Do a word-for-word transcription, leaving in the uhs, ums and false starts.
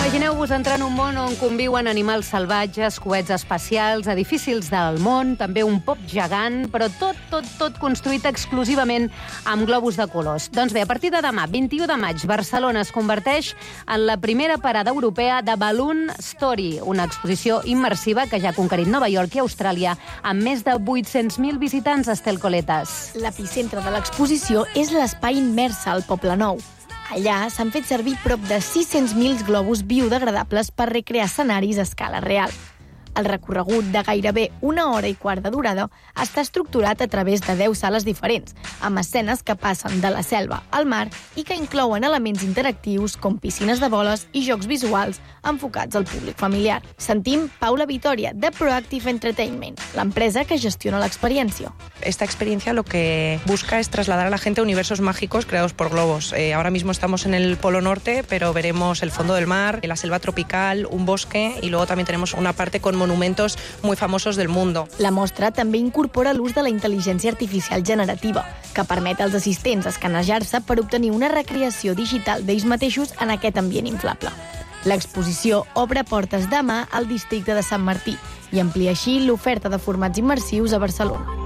Imagineu-vos entrar en un món on conviuen animals salvatges, coets espacials, edificis del món, també un pop gegant, però tot, tot, tot construït exclusivament amb globus de colors. Doncs bé, a partir de demà, vint-i-u de maig, Barcelona es converteix en la primera parada europea de Balloon Story, una exposició immersiva que ja ha conquerit Nova York i Austràlia amb més de vuit-cents mil visitants a Estel Coletas. L'epicentre de l'exposició és l'espai Immersa al Poblenou. Allà s'han fet servir prop de sis-cents mil globus biodegradables per recrear escenaris a escala real. El recorregut de gairebé una hora i quart de durada està estructurat a través de deu sales diferents, amb escenes que passen de la selva al mar i que inclouen elements interactius com piscines de boles i jocs visuals enfocats al públic familiar. Sentim Paula Vitoria, de Proactive Entertainment, l'empresa que gestiona l'experiència. Esta experiencia lo que busca es trasladar a la gente a universos mágicos creados por globos. Eh, ahora mismo estamos en el Polo Norte, pero veremos el fondo del mar, la selva tropical, un bosque y luego también tenemos una parte con monumentos muy famosos del mundo. La mostra també incorpora l'ús de la intel·ligència artificial generativa, que permet als assistents escanejar-se per obtenir una recreació digital d'ells mateixos en aquest ambient inflable. L'exposició obre portes demà al districte de Sant Martí i amplia així l'oferta de formats immersius a Barcelona.